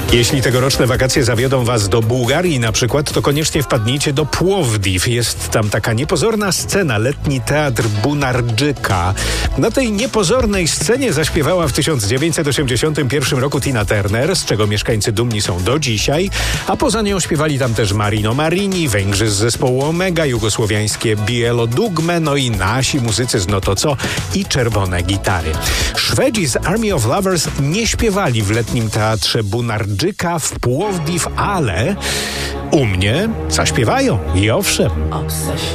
Jeśli tegoroczne wakacje zawiodą was do Bułgarii na przykład, to koniecznie wpadnijcie do Płowdiw. Jest tam taka niepozorna scena, letni teatr Bunardżyka. Na tej niepozornej scenie zaśpiewała w 1981 roku Tina Turner, z czego mieszkańcy dumni są do dzisiaj, a poza nią śpiewali tam też Marino Marini, Węgrzy z zespołu Omega, jugosłowiańskie Bielo Dugme, no i nasi muzycy z No To Co i Czerwone Gitary. Szwedzi z Army of Lovers nie śpiewali w letnim teatrze Bunardżyka w Płowdiw, ale u mnie zaśpiewają i owszem. Obsession.